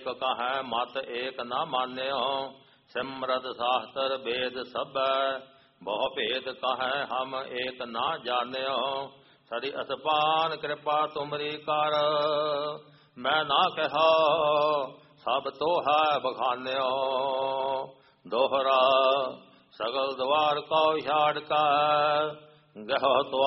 एक कहें मत एक न मान्यो, सिमरत शास्त्र वेद सब बहु भेद कहें हम एक न जान्यो। सरि असपान कृपा तुमरी कर, मैं ना कहो सब तो है बखान्यो। दोहरा सगल द्वार को छाड़ कर गहो तो